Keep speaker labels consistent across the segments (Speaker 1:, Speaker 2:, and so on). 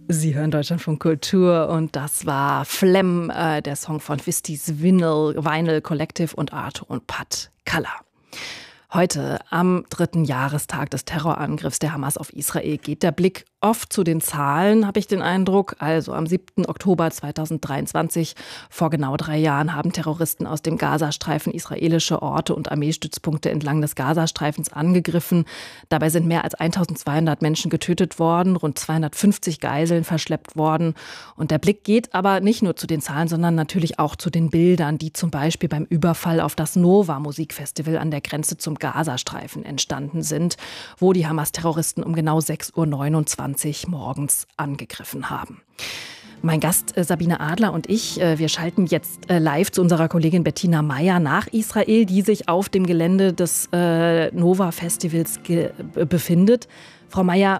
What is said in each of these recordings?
Speaker 1: Sie hören Deutschlandfunk Kultur und das war Phlegm, der Song von Fistis Vinyl Collective und Arthur und Pat Kalla. Heute, am 3. Jahrestag des Terrorangriffs der Hamas auf Israel, geht der Blick oft zu den Zahlen, habe ich den Eindruck. Also am 7. Oktober 2023, vor genau 3 Jahren, haben Terroristen aus dem Gazastreifen israelische Orte und Armeestützpunkte entlang des Gazastreifens angegriffen. Dabei sind mehr als 1200 Menschen getötet worden, rund 250 Geiseln verschleppt worden. Und der Blick geht aber nicht nur zu den Zahlen, sondern natürlich auch zu den Bildern, die zum Beispiel beim Überfall auf das Nova-Musikfestival an der Grenze zum Gazastreifen entstanden sind, wo die Hamas-Terroristen um genau 6:29 Uhr morgens angegriffen haben. Mein Gast Sabine Adler und ich, wir schalten jetzt live zu unserer Kollegin Bettina Meyer nach Israel, die sich auf dem Gelände des Nova-Festivals befindet. Frau Meyer,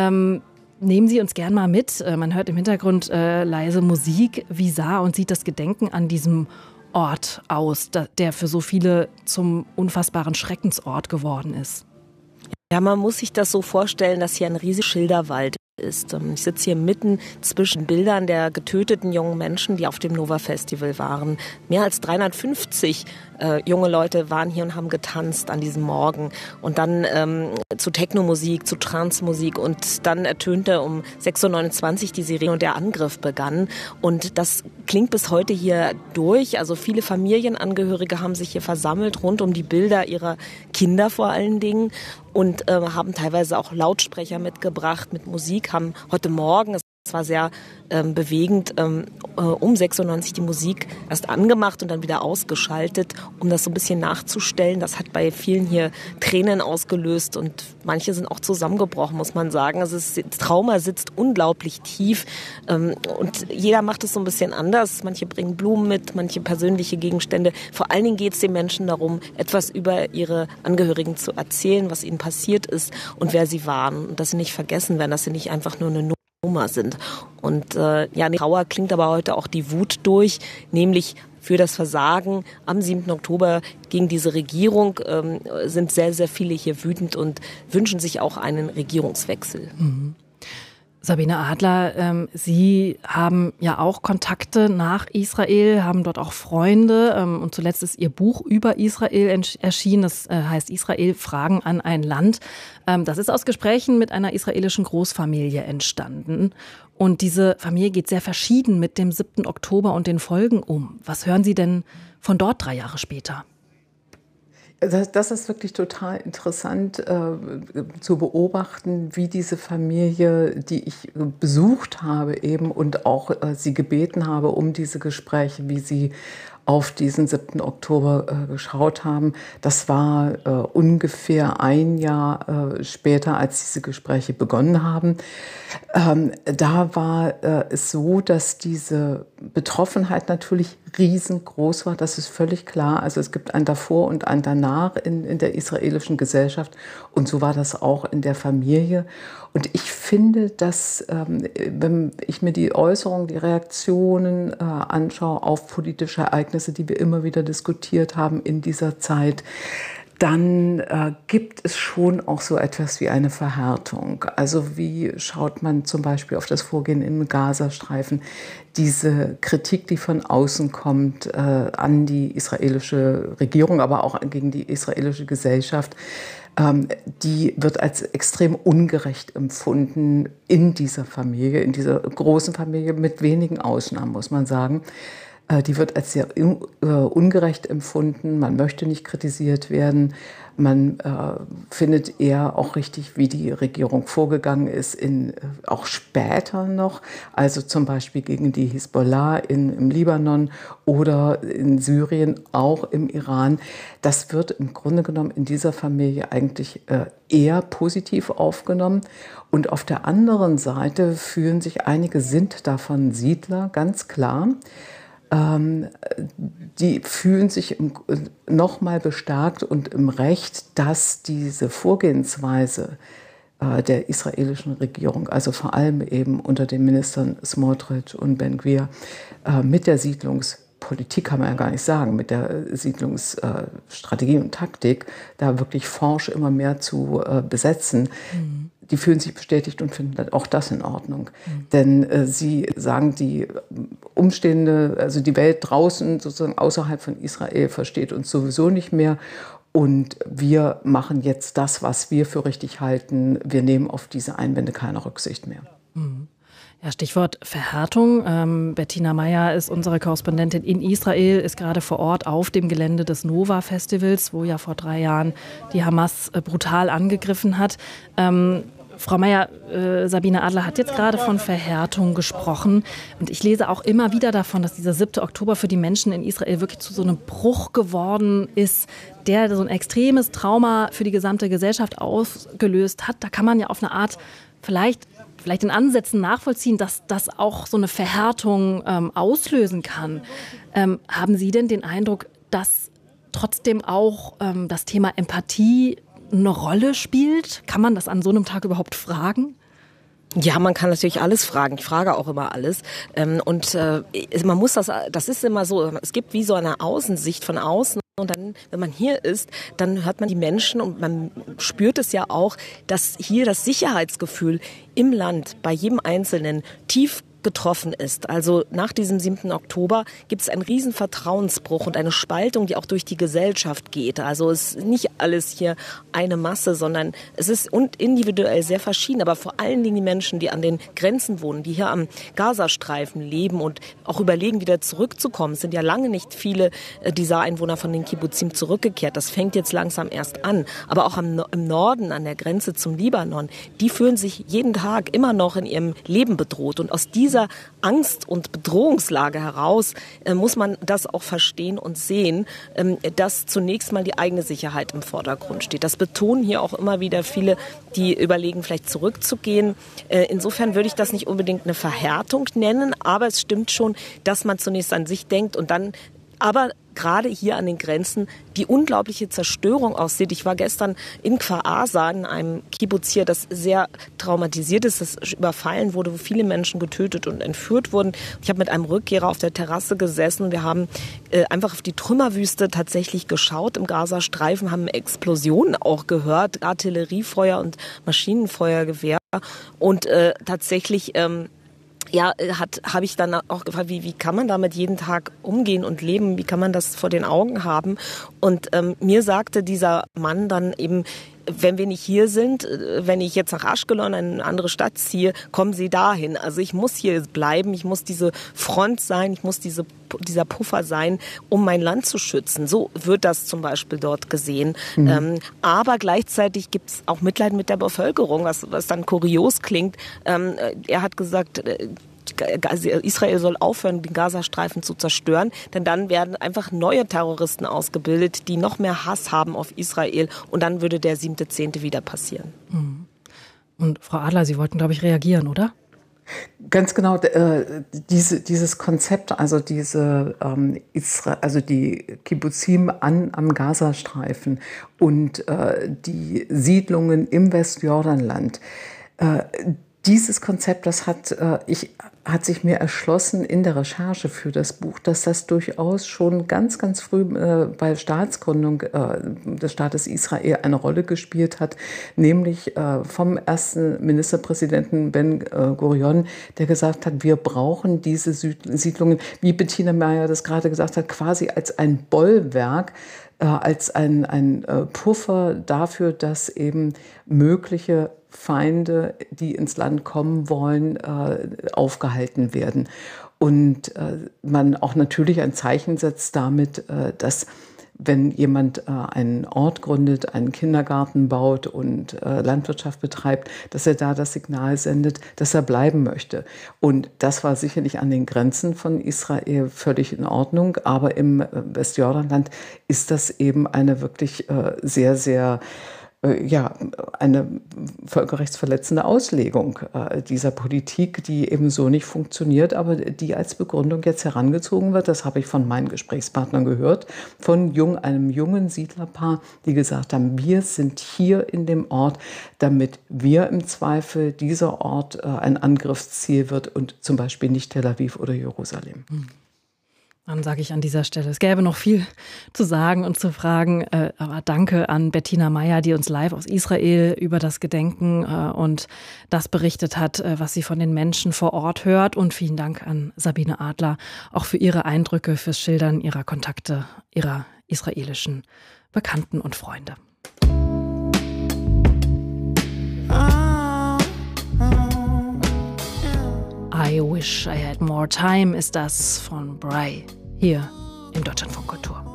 Speaker 1: nehmen Sie uns gern mal mit. Man hört im Hintergrund leise Musik. Wie sah und sieht das Gedenken an diesem Ort aus, der für so viele zum unfassbaren Schreckensort geworden ist?
Speaker 2: Ja, man muss sich das so vorstellen, dass hier ein riesiger Schilderwald ist. Ich sitze hier mitten zwischen Bildern der getöteten jungen Menschen, die auf dem Nova-Festival waren. Mehr als 350 junge Leute waren hier und haben getanzt an diesem Morgen. Und dann zu Techno-Musik, zu Trance-Musik. Und dann ertönte um 6:29 Uhr die Sirene und der Angriff begann. Und das klingt bis heute hier durch. Also viele Familienangehörige haben sich hier versammelt, rund um die Bilder ihrer Kinder vor allen Dingen. Und haben teilweise auch Lautsprecher mitgebracht mit Musik, haben heute Morgen, es war sehr bewegend, um 6:90 Uhr die Musik erst angemacht und dann wieder ausgeschaltet, um das so ein bisschen nachzustellen. Das hat bei vielen hier Tränen ausgelöst und manche sind auch zusammengebrochen, muss man sagen. Also das Trauma sitzt unglaublich tief und jeder macht es so ein bisschen anders. Manche bringen Blumen mit, manche persönliche Gegenstände. Vor allen Dingen geht es den Menschen darum, etwas über ihre Angehörigen zu erzählen, was ihnen passiert ist und wer sie waren. Und dass sie nicht vergessen werden, dass sie nicht einfach nur eine Nummer sind. Und die Trauer klingt aber heute auch die Wut durch, nämlich für das Versagen am 7. Oktober gegen diese Regierung sind sehr, sehr viele hier wütend und wünschen sich auch einen Regierungswechsel.
Speaker 1: Mhm. Sabine Adler, Sie haben ja auch Kontakte nach Israel, haben dort auch Freunde und zuletzt ist Ihr Buch über Israel erschienen. Das heißt Israel, Fragen an ein Land. Das ist aus Gesprächen mit einer israelischen Großfamilie entstanden. Und diese Familie geht sehr verschieden mit dem 7. Oktober und den Folgen um. Was hören Sie denn von dort 3 Jahre später?
Speaker 3: Das ist wirklich total interessant zu beobachten, wie diese Familie, die ich besucht habe eben und auch sie gebeten habe um diese Gespräche, wie sie auf diesen 7. Oktober geschaut haben. Das war ungefähr 1 Jahr später, als diese Gespräche begonnen haben. Da war es so, dass diese Betroffenheit natürlich riesengroß war. Das ist völlig klar. Also es gibt ein Davor und ein Danach in der israelischen Gesellschaft. Und so war das auch in der Familie. Und ich finde, dass, wenn ich mir die Äußerungen, die Reaktionen anschaue auf politische Ereignisse, die wir immer wieder diskutiert haben in dieser Zeit, dann gibt es schon auch so etwas wie eine Verhärtung. Also wie schaut man zum Beispiel auf das Vorgehen im Gazastreifen, diese Kritik, die von außen kommt an die israelische Regierung, aber auch gegen die israelische Gesellschaft, die wird als extrem ungerecht empfunden in dieser Familie, in dieser großen Familie mit wenigen Ausnahmen, muss man sagen. Die wird als sehr ungerecht empfunden. Man möchte nicht kritisiert werden. Man findet eher auch richtig, wie die Regierung vorgegangen ist, auch später noch. Also zum Beispiel gegen die Hisbollah im Libanon oder in Syrien, auch im Iran. Das wird im Grunde genommen in dieser Familie eigentlich eher positiv aufgenommen. Und auf der anderen Seite fühlen sich einige, sind davon Siedler, ganz klar. Die fühlen sich noch mal bestärkt und im Recht, dass diese Vorgehensweise der israelischen Regierung, also vor allem eben unter den Ministern Smotrich und Ben-Gvir, mit der Siedlungspolitik kann man ja gar nicht sagen, mit der Siedlungsstrategie und Taktik, da wirklich forsch immer mehr zu besetzen. die fühlen sich bestätigt und finden auch das in Ordnung. Denn sie sagen, die Umstände, also die Welt draußen, sozusagen außerhalb von Israel, versteht uns sowieso nicht mehr. Und wir machen jetzt das, was wir für richtig halten. Wir nehmen auf diese Einwände keine Rücksicht mehr.
Speaker 1: Ja, Stichwort Verhärtung. Bettina Meyer ist unsere Korrespondentin in Israel, ist gerade vor Ort auf dem Gelände des Nova-Festivals, wo ja vor 3 Jahren die Hamas brutal angegriffen hat. Frau Meyer, Sabine Adler hat jetzt gerade von Verhärtung gesprochen. Und ich lese auch immer wieder davon, dass dieser 7. Oktober für die Menschen in Israel wirklich zu so einem Bruch geworden ist, der so ein extremes Trauma für die gesamte Gesellschaft ausgelöst hat. Da kann man ja auf eine Art vielleicht in Ansätzen nachvollziehen, dass das auch so eine Verhärtung auslösen kann. Haben Sie denn den Eindruck, dass trotzdem auch das Thema Empathie eine Rolle spielt? Kann man das an so einem Tag überhaupt fragen?
Speaker 2: Ja, man kann natürlich alles fragen. Ich frage auch immer alles. Und man muss das ist immer so, es gibt wie so eine Außensicht von außen. Und dann, wenn man hier ist, dann hört man die Menschen und man spürt es ja auch, dass hier das Sicherheitsgefühl im Land bei jedem Einzelnen tief getroffen ist. Also nach diesem 7. Oktober gibt es einen riesen Vertrauensbruch und eine Spaltung, die auch durch die Gesellschaft geht. Also es ist nicht alles hier eine Masse, sondern es ist individuell sehr verschieden. Aber vor allen Dingen die Menschen, die an den Grenzen wohnen, die hier am Gazastreifen leben und auch überlegen, wieder zurückzukommen. Es sind ja lange nicht viele dieser Einwohner von den Kibbuzim zurückgekehrt. Das fängt jetzt langsam erst an. Aber auch im Norden, an der Grenze zum Libanon, die fühlen sich jeden Tag immer noch in ihrem Leben bedroht. Und aus dieser Angst- und Bedrohungslage heraus muss man das auch verstehen und sehen, dass zunächst mal die eigene Sicherheit im Vordergrund steht. Das betonen hier auch immer wieder viele, die überlegen, vielleicht zurückzugehen. Insofern würde ich das nicht unbedingt eine Verhärtung nennen, aber es stimmt schon, dass man zunächst an sich denkt und dann aber gerade hier an den Grenzen die unglaubliche Zerstörung aussieht. Ich war gestern in Kfar Aza, in einem Kibbutz hier, das sehr traumatisiert ist, das überfallen wurde, wo viele Menschen getötet und entführt wurden. Ich habe mit einem Rückkehrer auf der Terrasse gesessen und wir haben einfach auf die Trümmerwüste tatsächlich geschaut im Gazastreifen, haben Explosionen auch gehört, Artilleriefeuer und Maschinenfeuergewehr und tatsächlich habe ich dann auch gefragt, wie kann man damit jeden Tag umgehen und leben? Wie kann man das vor den Augen haben? Und mir sagte dieser Mann dann eben, wenn wir nicht hier sind, wenn ich jetzt nach Ashkelon, eine andere Stadt ziehe, kommen Sie dahin. Also ich muss hier bleiben, ich muss diese Front sein, ich muss dieser Puffer sein, um mein Land zu schützen. So wird das zum Beispiel dort gesehen. Aber gleichzeitig gibt es auch Mitleid mit der Bevölkerung, was dann kurios klingt. Er hat gesagt, Israel soll aufhören, den Gazastreifen zu zerstören, denn dann werden einfach neue Terroristen ausgebildet, die noch mehr Hass haben auf Israel und dann würde der 7.10. wieder passieren.
Speaker 1: Und Frau Adler, Sie wollten, glaube ich, reagieren, oder?
Speaker 3: Ganz genau, dieses Konzept, also die Kibbuzim am Gazastreifen und die Siedlungen im Westjordanland, dieses Konzept, das hat sich mir erschlossen in der Recherche für das Buch, dass das durchaus schon ganz, ganz früh bei Staatsgründung des Staates Israel eine Rolle gespielt hat, nämlich vom ersten Ministerpräsidenten Ben-Gurion, der gesagt hat, wir brauchen diese Siedlungen, wie Bettina Meyer das gerade gesagt hat, quasi als ein Bollwerk, als ein Puffer dafür, dass eben mögliche Feinde, die ins Land kommen wollen, aufgehalten werden. Und man auch natürlich ein Zeichen setzt damit, dass wenn jemand einen Ort gründet, einen Kindergarten baut und Landwirtschaft betreibt, dass er da das Signal sendet, dass er bleiben möchte. Und das war sicherlich an den Grenzen von Israel völlig in Ordnung. Aber im Westjordanland ist das eben eine wirklich sehr, sehr eine völkerrechtsverletzende Auslegung dieser Politik, die eben so nicht funktioniert, aber die als Begründung jetzt herangezogen wird. Das habe ich von meinen Gesprächspartnern gehört, von einem jungen Siedlerpaar, die gesagt haben, wir sind hier in dem Ort, damit wir im Zweifel dieser Ort ein Angriffsziel wird und zum Beispiel nicht Tel Aviv oder Jerusalem.
Speaker 1: Dann sage ich an dieser Stelle, es gäbe noch viel zu sagen und zu fragen, aber danke an Bettina Meyer, die uns live aus Israel über das Gedenken und das berichtet hat, was sie von den Menschen vor Ort hört. Und vielen Dank an Sabine Adler, auch für ihre Eindrücke, fürs Schildern ihrer Kontakte, ihrer israelischen Bekannten und Freunde. I Wish I Had More Time ist das von Bry hier im Deutschlandfunk Kultur.